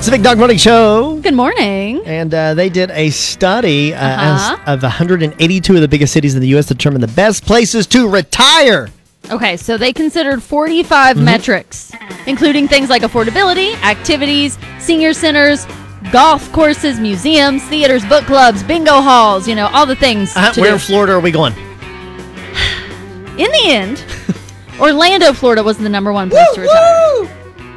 It's the Big Dog Morning Show. Good morning. And they did a study of 182 of the biggest cities in the U.S. to determine the best places to retire. Okay, so they considered 45 metrics, including things like affordability, activities, senior centers, golf courses, museums, theaters, book clubs, bingo halls, all the things to Where do. in Florida are we going? In the end, Orlando, Florida was the number one place to retire.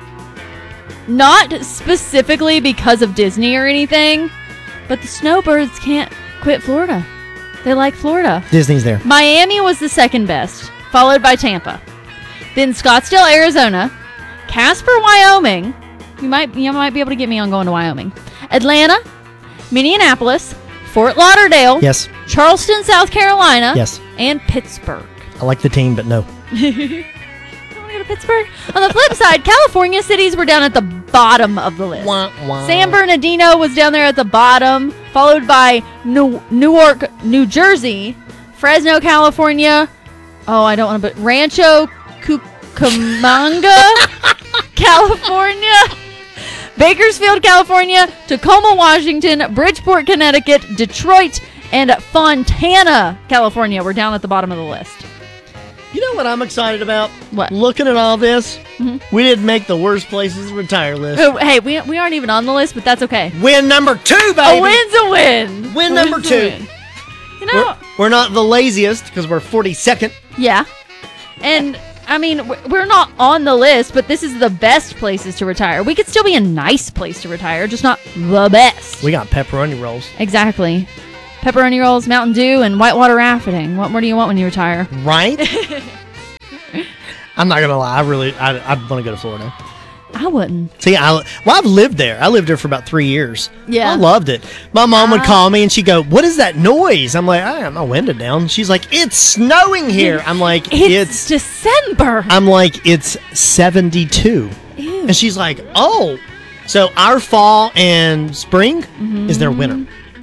Not specifically because of Disney or anything, but the snowbirds can't quit Florida. They like Florida. Disney's there. Miami was the second best, followed by Tampa. Then Scottsdale, Arizona, Casper, Wyoming. You might be able to get me on going to Wyoming. Atlanta, Minneapolis, Fort Lauderdale, Yes. Charleston, South Carolina, Yes. and Pittsburgh. I like the team, but no. You want to go to Pittsburgh? On the flip side, California cities were down at the bottom of the list. Wah, wah. San Bernardino was down there at the bottom, followed by Newark, New Jersey, Fresno, California. Oh, I don't want to, but Rancho Cucamonga, California, Bakersfield, California, Tacoma, Washington, Bridgeport, Connecticut, Detroit, and Fontana, California were down at the bottom of the list. You know what I'm excited about? What? Looking at all this, we didn't make the worst places to retire list. Oh, hey, we aren't even on the list, but that's okay. Win number 2, baby. A win's a win. Win A number win's a 2. win. You know, We're not the laziest because we're 42nd. yeah. And, I mean, we're not on the list, but this is the best places to retire. We could still be a nice place to retire, just not the best. We got pepperoni rolls. Exactly. Pepperoni rolls, Mountain Dew, and whitewater rafting. What more do you want when you retire? Right? I'm not going to lie. I want to go to Florida. I wouldn't. See, I've lived there. I lived there for about 3 years. Yeah. I loved it. My mom would call me and she'd go, "What is that noise?" I'm like, "I got my window down." She's like, "It's snowing here." I'm like, It's December. I'm like, "It's 72." Ew. And she's like, "Oh." So our fall and spring is their winter.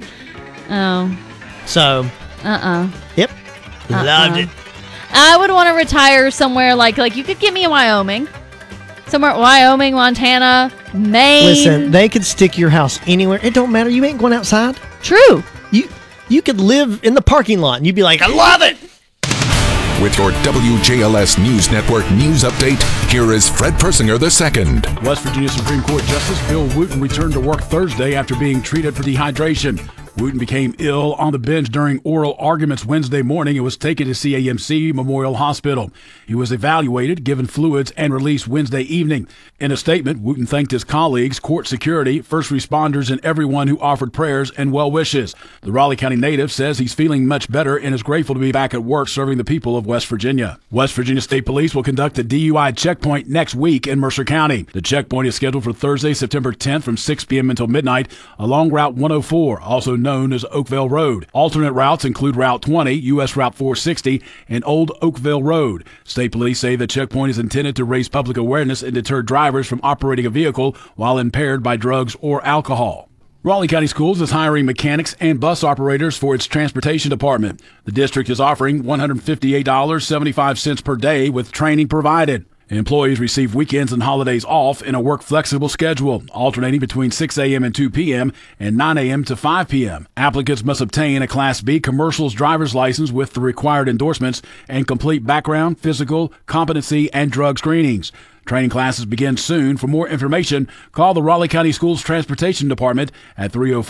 Oh. So, yep. Loved it. I would want to retire somewhere like you could get me in Wyoming. Somewhere Wyoming, Montana, Maine. Listen, they could stick your house anywhere. It don't matter. You ain't going outside. True. You could live in the parking lot and you'd be like, "I love it." With your WJLS News Network news update, here is Fred Persinger II. West Virginia Supreme Court Justice Bill Wooten returned to work Thursday after being treated for dehydration. Wooten became ill on the bench during oral arguments Wednesday morning and was taken to CAMC Memorial Hospital. He was evaluated, given fluids, and released Wednesday evening. In a statement, Wooten thanked his colleagues, court security, first responders, and everyone who offered prayers and well wishes. The Raleigh County native says he's feeling much better and is grateful to be back at work serving the people of West Virginia. West Virginia State Police will conduct a DUI checkpoint next week in Mercer County. The checkpoint is scheduled for Thursday, September 10th from 6 p.m. until midnight along Route 104, also known as Oakville Road. Alternate routes include Route 20, U.S. Route 460, and Old Oakville Road. State police say the checkpoint is intended to raise public awareness and deter drivers from operating a vehicle while impaired by drugs or alcohol. Raleigh County Schools is hiring mechanics and bus operators for its transportation department. The district is offering $158.75 per day with training provided. Employees receive weekends and holidays off in a work-flexible schedule, alternating between 6 a.m. and 2 p.m. and 9 a.m. to 5 p.m. Applicants must obtain a Class B commercial's driver's license with the required endorsements and complete background, physical, competency, and drug screenings. Training classes begin soon. For more information, call the Raleigh County Schools Transportation Department at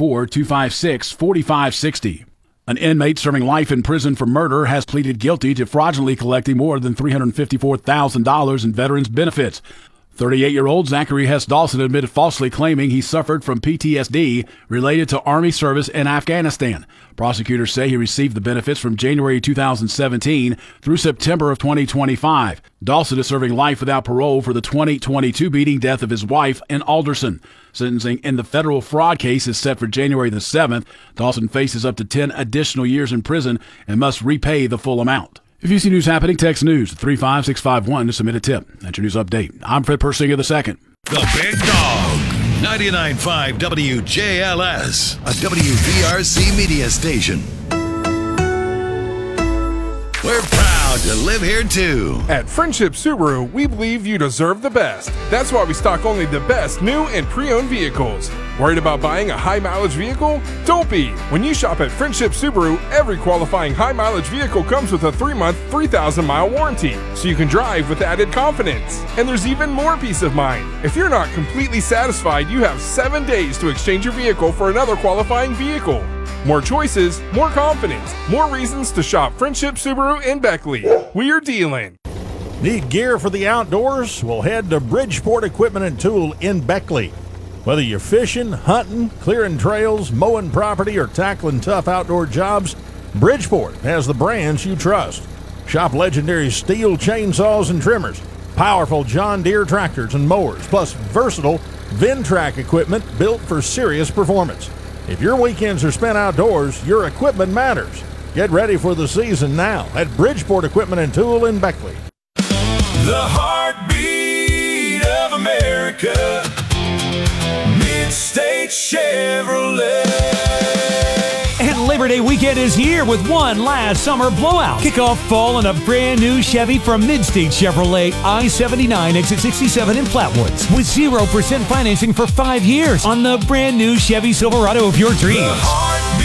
304-256-4560. An inmate serving life in prison for murder has pleaded guilty to fraudulently collecting more than $354,000 in veterans' benefits. 38-year-old Zachary Hess Dawson admitted falsely claiming he suffered from PTSD related to Army service in Afghanistan. Prosecutors say he received the benefits from January 2017 through September of 2025. Dawson is serving life without parole for the 2022 beating death of his wife in Alderson. Sentencing in the federal fraud case is set for January the 7th. Dawson faces up to 10 additional years in prison and must repay the full amount. If you see news happening, text news to 35651 to submit a tip. That's your news update. I'm Fred Persinger II. The Big Dog, 99.5 WJLS, a WVRC media station. We're proud proud to live here too. At Friendship Subaru, we believe you deserve the best. That's why we stock only the best new and pre-owned vehicles. Worried about buying a high-mileage vehicle? Don't be! When you shop at Friendship Subaru, every qualifying high-mileage vehicle comes with a 3-month, 3,000-mile warranty, so you can drive with added confidence. And there's even more peace of mind. If you're not completely satisfied, you have 7 days to exchange your vehicle for another qualifying vehicle. More choices, more confidence, more reasons to shop Friendship Subaru in Beckley. We're dealing. Need gear for the outdoors? Well, head to Bridgeport Equipment and Tool in Beckley. Whether you're fishing, hunting, clearing trails, mowing property, or tackling tough outdoor jobs, Bridgeport has the brands you trust. Shop legendary steel chainsaws and trimmers, powerful John Deere tractors and mowers, plus versatile Ventrac equipment built for serious performance. If your weekends are spent outdoors, your equipment matters. Get ready for the season now at Bridgeport Equipment and Tool in Beckley. The heartbeat of America, Mid-State Chevrolet. And Labor Day weekend is here with one last summer blowout. Kick off fall in a brand new Chevy from Mid-State Chevrolet, I-79, exit 67 in Flatwoods. With 0% financing for 5 years on the brand new Chevy Silverado of your dreams.